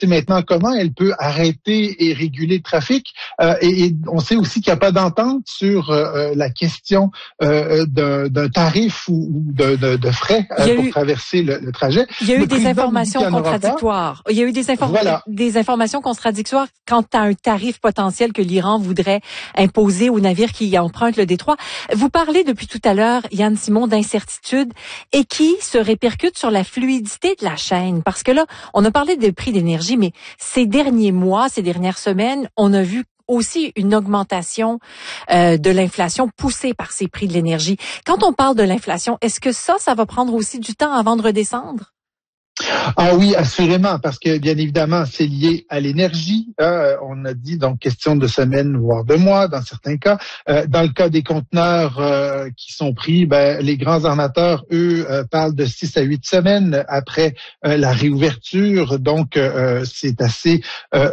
sait maintenant comment elle peut arrêter et réguler le trafic. Et on sait aussi qu'il n'y a pas d'entente sur la question d'un tarif ou de frais pour traverser le trajet. Il y a eu des informations contradictoires. Il y a eu des informations contradictoires quant à un tarif potentiel que l'Iran voudrait imposer aux navires qui empruntent le détroit. Vous parlez depuis tout à l'heure, Yann Simon, d'incertitude et qui se répercute sur la fluidité de la chaîne. Parce que là, on a parlé des prix d'énergie, mais ces derniers mois, ces dernières semaines, on a vu aussi une augmentation de l'inflation poussée par ces prix de l'énergie. Quand on parle de l'inflation, est-ce que ça va prendre aussi du temps avant de redescendre? Ah oui, assurément, parce que bien évidemment, c'est lié à l'énergie. On a dit donc question de semaines, voire de mois, dans certains cas. Dans le cas des conteneurs qui sont pris, les grands armateurs, eux, parlent de 6 à 8 semaines après la réouverture. Donc, c'est assez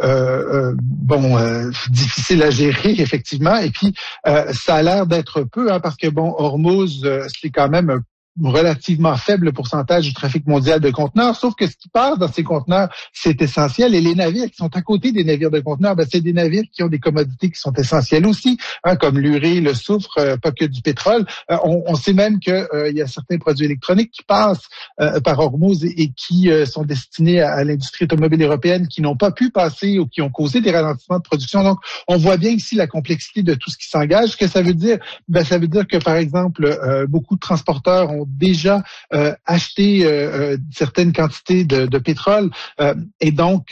difficile à gérer, effectivement. Et puis, ça a l'air d'être peu, parce que Hormuz, c'est quand même un relativement faible pourcentage du trafic mondial de conteneurs, sauf que ce qui passe dans ces conteneurs, c'est essentiel. Et les navires qui sont à côté des navires de conteneurs, c'est des navires qui ont des commodités qui sont essentielles aussi, comme l'urée, le soufre, pas que du pétrole. On sait même que il y a certains produits électroniques qui passent par Hormuz et qui sont destinés à l'industrie automobile européenne qui n'ont pas pu passer ou qui ont causé des ralentissements de production. Donc, on voit bien ici la complexité de tout ce qui s'engage. Ce que ça veut dire, ça veut dire que, par exemple, beaucoup de transporteurs ont déjà acheté certaines quantités de pétrole et donc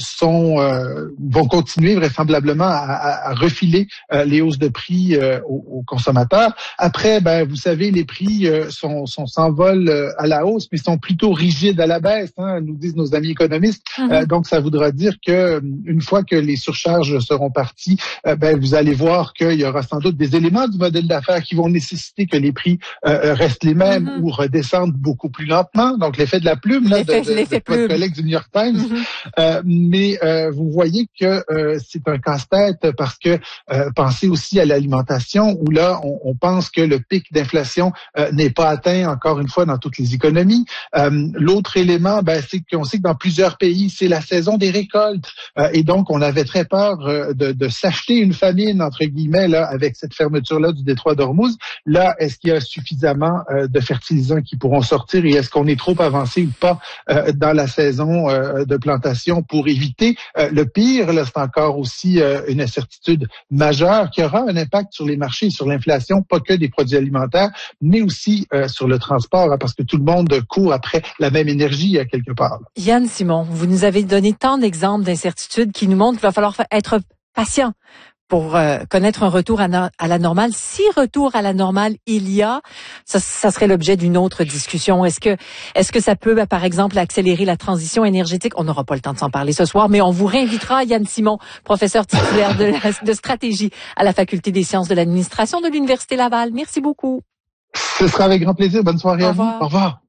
vont continuer vraisemblablement à refiler les hausses de prix aux consommateurs. Après, vous savez, les prix s'envolent à la hausse, mais sont plutôt rigides à la baisse, nous disent nos amis économistes. Donc, ça voudra dire que une fois que les surcharges seront parties, vous allez voir qu'il y aura sans doute des éléments du modèle d'affaires qui vont nécessiter que les prix restent les mêmes ou redescendent beaucoup plus lentement. Donc, l'effet de la plume de votre collègue du New York Times. Mais vous voyez que c'est un casse-tête parce que pensez aussi à l'alimentation où là, on pense que le pic d'inflation n'est pas atteint encore une fois dans toutes les économies. L'autre élément, c'est qu'on sait que dans plusieurs pays, c'est la saison des récoltes. Et donc, on avait très peur de s'acheter une famine, entre guillemets, là, avec cette fermeture-là du détroit d'Ormuz. Là, est-ce qu'il y a suffisamment de fertilisants qui pourront sortir et est-ce qu'on est trop avancé ou pas dans la saison de plantation pour éviter le pire? Là, c'est encore aussi une incertitude majeure qui aura un impact sur les marchés et sur l'inflation, pas que des produits alimentaires, mais aussi sur le transport, parce que tout le monde court après la même énergie à quelque part. Yann Simon, vous nous avez donné tant d'exemples d'incertitudes qui nous montrent qu'il va falloir être patient pour connaître un retour à la normale. Si retour à la normale il y a, ça serait l'objet d'une autre discussion. Est-ce que ça peut, par exemple, accélérer la transition énergétique? On n'aura pas le temps de s'en parler ce soir, mais on vous réinvitera, Yann Simon, professeur titulaire de stratégie à la Faculté des sciences de l'administration de l'Université Laval. Merci beaucoup. Ce sera avec grand plaisir. Bonne soirée à vous. Au revoir.